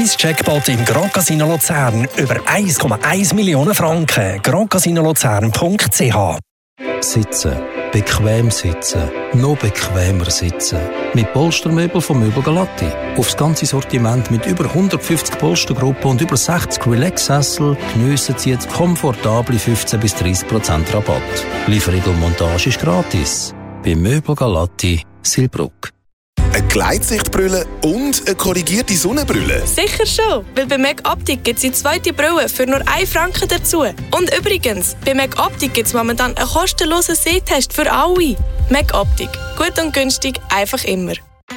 Jackpot im Grand Casino Luzern über 1,1 Millionen Franken. grandcasinolozern.ch. Sitzen. Bequem sitzen. Noch bequemer sitzen. Mit Polstermöbel von Möbel Galatti. Aufs ganze Sortiment mit über 150 Polstergruppen und über 60 Relax-Sessel geniessen Sie jetzt komfortable 15-30% Rabatt. Lieferung und Montage ist gratis. Bei Möbel Galatti, Silbruck. Eine Gleitsichtbrille und eine korrigierte Sonnenbrille? Sicher schon, weil bei MacOptic gibt es die zweite Brille für nur 1 Franken dazu. Und übrigens, bei MacOptic gibt es momentan einen kostenlosen Sehtest für alle. MacOptic. Gut und günstig, einfach immer.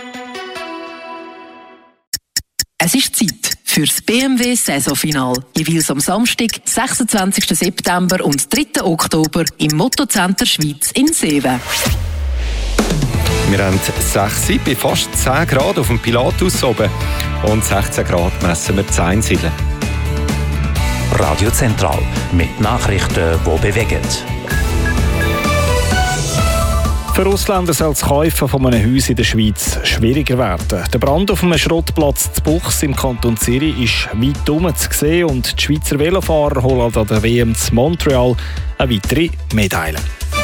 Es ist Zeit für das BMW-Saisonfinal. Jeweils am Samstag, 26. September und 3. Oktober im Mottocenter Schweiz in Seewen. Wir haben 6 bei fast 10 Grad auf dem Pilatus oben und 16 Grad messen wir in Einsiedeln. Radio Zentral mit Nachrichten, die bewegen. Für Ausländer soll das Kaufen von einem Haus in der Schweiz schwieriger werden. Der Brand auf einem Schrottplatz zu Buchs im Kanton Zürich ist weit herum zu sehen und die Schweizer Velofahrer holen an der WM zu Montreal eine weitere Medaille.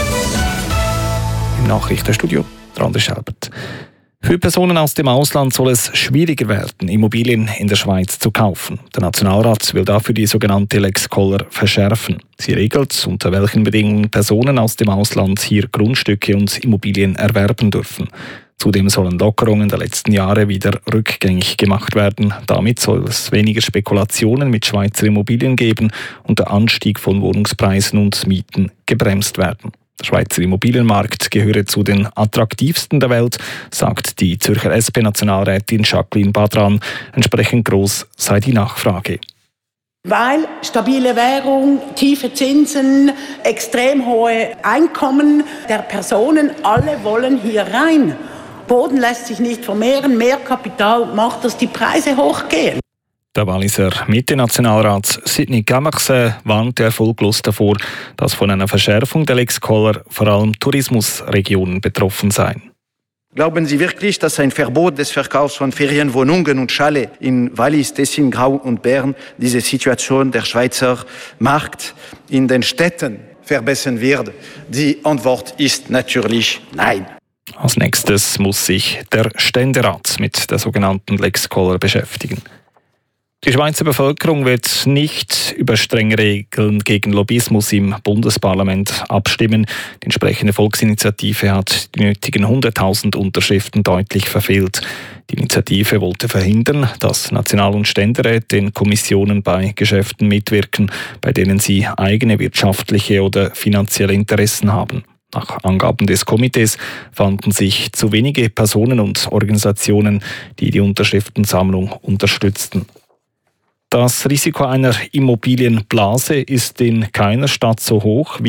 Im Nachrichtenstudio André Schelbert. Für Personen aus dem Ausland soll es schwieriger werden, Immobilien in der Schweiz zu kaufen. Der Nationalrat will dafür die sogenannte Lex Koller verschärfen. Sie regelt, unter welchen Bedingungen Personen aus dem Ausland hier Grundstücke und Immobilien erwerben dürfen. Zudem sollen Lockerungen der letzten Jahre wieder rückgängig gemacht werden. Damit soll es weniger Spekulationen mit Schweizer Immobilien geben und der Anstieg von Wohnungspreisen und Mieten gebremst werden. Der Schweizer Immobilienmarkt gehöre zu den attraktivsten der Welt, sagt die Zürcher SP-Nationalrätin Jacqueline Badran. Entsprechend groß sei die Nachfrage. Weil stabile Währung, tiefe Zinsen, extrem hohe Einkommen der Personen, alle wollen hier rein. Boden lässt sich nicht vermehren, mehr Kapital macht, dass die Preise hochgehen. Der Walliser Mitte-Nationalrat Sidney Gamaxe warnt erfolglos davor, dass von einer Verschärfung der Lex Koller vor allem Tourismusregionen betroffen seien. Glauben Sie wirklich, dass ein Verbot des Verkaufs von Ferienwohnungen und Chalets in Wallis, Tessin, Grau und Bern diese Situation der Schweizer Markt in den Städten verbessern wird? Die Antwort ist natürlich nein. Als nächstes muss sich der Ständerat mit der sogenannten Lex Koller beschäftigen. Die Schweizer Bevölkerung wird nicht über strenge Regeln gegen Lobbyismus im Bundesparlament abstimmen. Die entsprechende Volksinitiative hat die nötigen 100.000 Unterschriften deutlich verfehlt. Die Initiative wollte verhindern, dass National- und Ständeräte in Kommissionen bei Geschäften mitwirken, bei denen sie eigene wirtschaftliche oder finanzielle Interessen haben. Nach Angaben des Komitees fanden sich zu wenige Personen und Organisationen, die die Unterschriftensammlung unterstützten. Das Risiko einer Immobilienblase ist in keiner Stadt so hoch wie